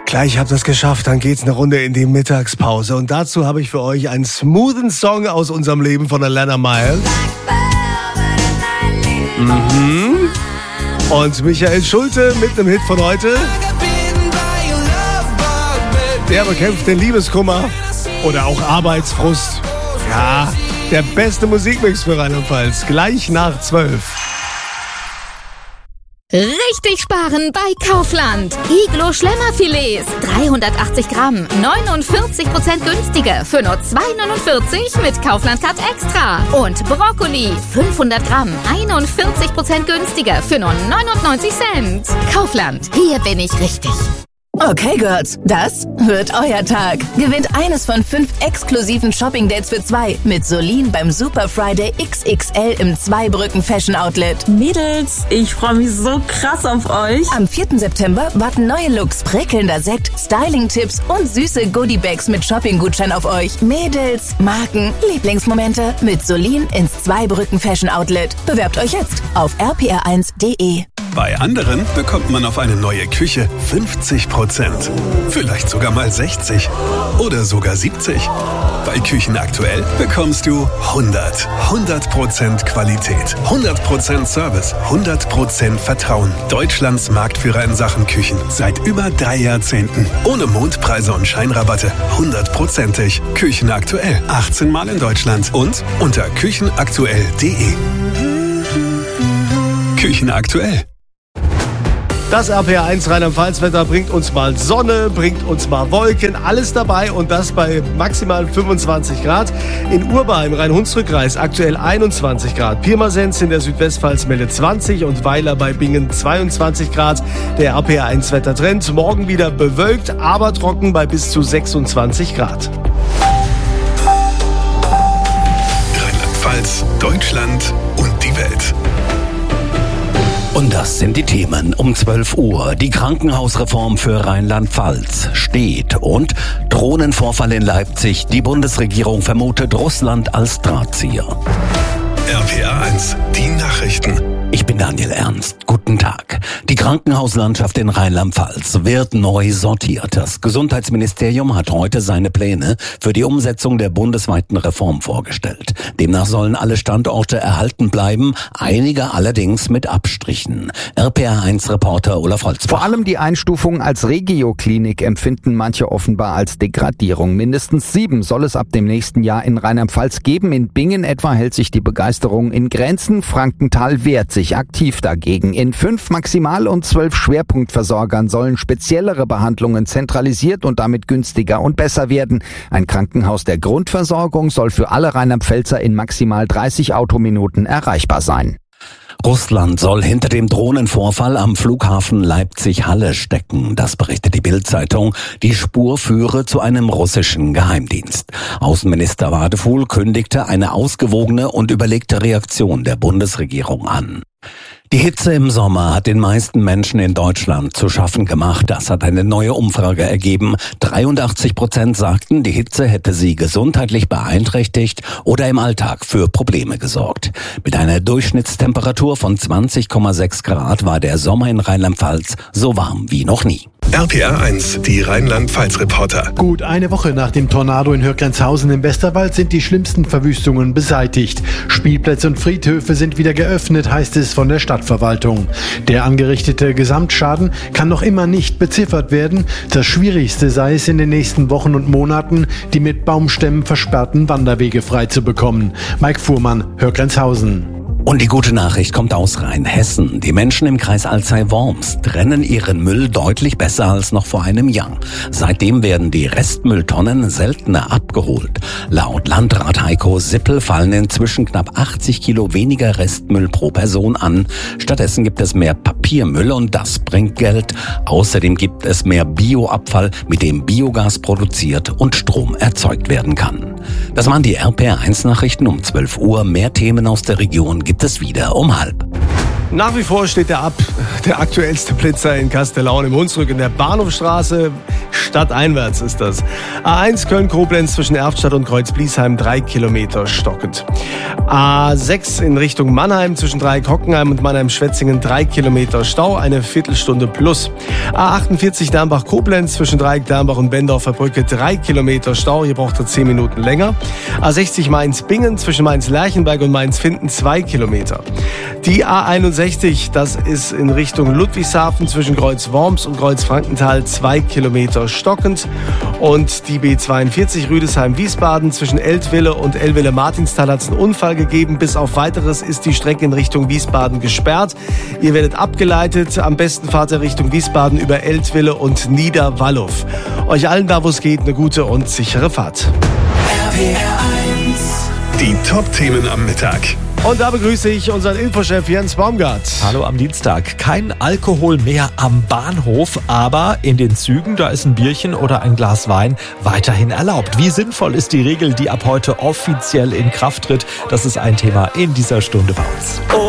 Gleich habt ihr es geschafft, dann geht's eine Runde in die Mittagspause. Und dazu habe ich für euch einen smoothen Song aus unserem Leben von Alana Miles. Und Michael Schulte mit einem Hit von heute. Der bekämpft den Liebeskummer oder auch Arbeitsfrust. Ja, der beste Musikmix für Rheinland-Pfalz. Gleich nach 12. Richtig sparen bei Kaufland. Iglo Schlemmerfilets, 380 Gramm, 49% günstiger für nur 2,49 mit Kaufland Card Extra. Und Brokkoli, 500 Gramm, 41% günstiger für nur 99 Cent. Kaufland, hier bin ich richtig. Okay, Girls, das wird euer Tag. Gewinnt eines von 5 exklusiven Shopping-Dates für 2 mit Solin beim Super Friday XXL im Zweibrücken Fashion Outlet. Mädels, ich freue mich so krass auf euch. Am 4. September warten neue Looks, prickelnder Sekt, Styling-Tipps und süße Goodie-Bags mit Shopping-Gutschein auf euch. Mädels, Marken, Lieblingsmomente mit Solin ins Zweibrücken Fashion Outlet. Bewerbt euch jetzt auf rpr1.de. Bei anderen bekommt man auf eine neue Küche 50%. Vielleicht sogar mal 60 oder sogar 70. Bei Küchen aktuell bekommst du 100% Qualität, 100% Service, 100% Vertrauen. Deutschlands Marktführer in Sachen Küchen seit über 3 Jahrzehnten. Ohne Mondpreise und Scheinrabatte, 100%ig. Küchen aktuell, 18 Mal in Deutschland und unter küchenaktuell.de. Küchen aktuell. Das RPR1 Rheinland-Pfalz-Wetter bringt uns mal Sonne, bringt uns mal Wolken, alles dabei und das bei maximal 25 Grad. In Urbar im Rhein-Hunsrück-Kreis aktuell 21 Grad. Pirmasens in der Südwestpfalz meldet 20 und Weiler bei Bingen 22 Grad. Der RPR1-Wettertrend morgen wieder bewölkt, aber trocken bei bis zu 26 Grad. Rheinland-Pfalz, Deutschland und die Welt. Und das sind die Themen um 12 Uhr. Die Krankenhausreform für Rheinland-Pfalz steht und Drohnenvorfall in Leipzig. Die Bundesregierung vermutet Russland als Drahtzieher. RPR1, die Nachrichten. Ich bin Daniel Ernst. Guten Tag. Die Krankenhauslandschaft in Rheinland-Pfalz wird neu sortiert. Das Gesundheitsministerium hat heute seine Pläne für die Umsetzung der bundesweiten Reform vorgestellt. Demnach sollen alle Standorte erhalten bleiben, einige allerdings mit Abstrichen. RPR1-Reporter Olaf Holzbach. Vor allem die Einstufung als Regioklinik empfinden manche offenbar als Degradierung. Mindestens 7 soll es ab dem nächsten Jahr in Rheinland-Pfalz geben. In Bingen etwa hält sich die Begeisterung in Grenzen. Frankenthal wehrt sich aktiv dagegen. In 5 Maximal- und 12 Schwerpunktversorgern sollen speziellere Behandlungen zentralisiert und damit günstiger und besser werden. Ein Krankenhaus der Grundversorgung soll für alle Rheinland-Pfälzer in maximal 30 Autominuten erreichbar sein. Russland soll hinter dem Drohnenvorfall am Flughafen Leipzig-Halle stecken. Das berichtet die Bild-Zeitung. Die Spur führe zu einem russischen Geheimdienst. Außenminister Wadefuhl kündigte eine ausgewogene und überlegte Reaktion der Bundesregierung an. Die Hitze im Sommer hat den meisten Menschen in Deutschland zu schaffen gemacht. Das hat eine neue Umfrage ergeben. 83% sagten, die Hitze hätte sie gesundheitlich beeinträchtigt oder im Alltag für Probleme gesorgt. Mit einer Durchschnittstemperatur von 20,6 Grad war der Sommer in Rheinland-Pfalz so warm wie noch nie. RPR1, die Rheinland-Pfalz-Reporter. Gut eine Woche nach dem Tornado in Hürgrenzhausen im Westerwald sind die schlimmsten Verwüstungen beseitigt. Spielplätze und Friedhöfe sind wieder geöffnet, heißt es von der Stadtverwaltung. Der angerichtete Gesamtschaden kann noch immer nicht beziffert werden. Das Schwierigste sei es in den nächsten Wochen und Monaten, die mit Baumstämmen versperrten Wanderwege frei zu bekommen. Mike Fuhrmann, Hürgrenzhausen. Und die gute Nachricht kommt aus Rheinhessen. Die Menschen im Kreis Alzey-Worms trennen ihren Müll deutlich besser als noch vor einem Jahr. Seitdem werden die Restmülltonnen seltener abgeholt. Laut Landrat Heiko Sippel fallen inzwischen knapp 80 Kilo weniger Restmüll pro Person an. Stattdessen gibt es mehr Papiermüll und das bringt Geld. Außerdem gibt es mehr Bioabfall, mit dem Biogas produziert und Strom erzeugt werden kann. Das waren die RPR1-Nachrichten um 12 Uhr. Mehr Themen aus der Region gibt es wieder um 12:30. Nach wie vor steht der aktuellste Blitzer in Kastellaun im Hunsrück in der Bahnhofstraße. Stadteinwärts ist das. A1 Köln-Koblenz zwischen Erftstadt und Kreuz-Bliesheim 3 Kilometer stockend. A6 in Richtung Mannheim zwischen Dreieck-Hockenheim und Mannheim-Schwetzingen 3 Kilometer Stau, eine Viertelstunde plus. A48 Dernbach-Koblenz zwischen Dreieck-Dernbach und Bendorfer Brücke 3 Kilometer Stau, hier braucht er 10 Minuten länger. A60 Mainz-Bingen zwischen Mainz-Lerchenberg und Mainz-Finden 2 Kilometer. Die A61, das ist in Richtung Ludwigshafen zwischen Kreuz-Worms und Kreuz-Frankenthal 2 Kilometer stockend. Und die B42 Rüdesheim-Wiesbaden zwischen Eltville und Eltville-Martinsthal hat es einen Unfall gegeben. Bis auf Weiteres ist die Strecke in Richtung Wiesbaden gesperrt. Ihr werdet abgeleitet. Am besten fahrt ihr Richtung Wiesbaden über Eltville und Niederwallow. Euch allen da, wo es geht, eine gute und sichere Fahrt. Die Top-Themen am Mittag. Und da begrüße ich unseren Infochef Jens Baumgart. Hallo am Dienstag. Kein Alkohol mehr am Bahnhof, aber in den Zügen, da ist ein Bierchen oder ein Glas Wein weiterhin erlaubt. Wie sinnvoll ist die Regel, die ab heute offiziell in Kraft tritt? Das ist ein Thema in dieser Stunde bei uns.